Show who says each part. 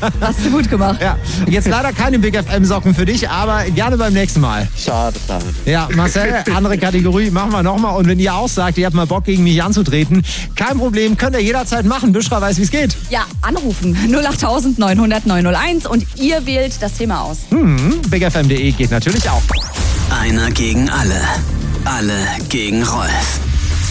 Speaker 1: Hast du gut gemacht.
Speaker 2: Ja, jetzt leider keine Big FM Socken für dich, aber gerne beim nächsten Mal.
Speaker 3: Schade.
Speaker 2: Ja, Marcel, andere Kategorie, machen wir nochmal. Und wenn ihr auch sagt, ihr habt mal Bock, gegen mich anzutreten, kein Problem, könnt ihr jederzeit machen. Büschra weiß, wie es geht.
Speaker 1: Ja, anrufen 08000 900 901 und ihr wählt das Thema aus.
Speaker 2: BigFM.de geht natürlich auch.
Speaker 4: Einer gegen alle. Alle gegen Rolf.